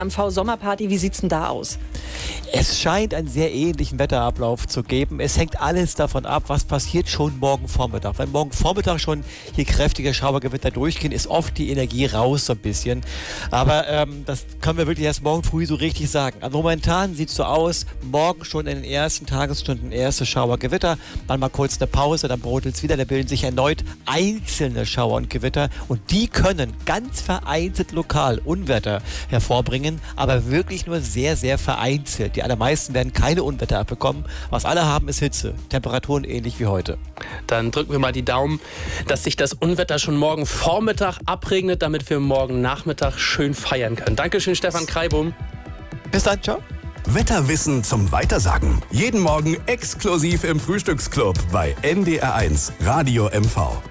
MV-Sommerparty, wie sieht's denn da aus? Es scheint einen sehr ähnlichen Wetterablauf zu geben. Es hängt alles davon ab, was passiert schon morgen Vormittag. Wenn morgen Vormittag schon hier kräftige Schauergewitter durchgehen, ist oft die Energie raus so ein bisschen. Aber das können wir wirklich erst morgen früh so richtig sagen. Also momentan sieht es so aus, morgen schon in den ersten Tagesstunden erste Schauergewitter, dann mal kurz eine Pause, dann brodelt es wieder, da bilden sich erneut einzelne Schauer und Gewitter und die können ganz vereinzelt lokal Unwetter hervorbringen, aber wirklich nur sehr, sehr vereinzelt. Die allermeisten werden keine Unwetter abbekommen. Was alle haben, ist Hitze. Temperaturen ähnlich wie heute. Dann drücken wir mal die Daumen, dass sich das Unwetter schon morgen Vormittag abregnet, damit wir morgen Nachmittag schön feiern können. Dankeschön, Stefan Kreibum. Bis dann, ciao. Wetterwissen zum Weitersagen. Jeden Morgen exklusiv im Frühstücksclub bei NDR1 Radio MV.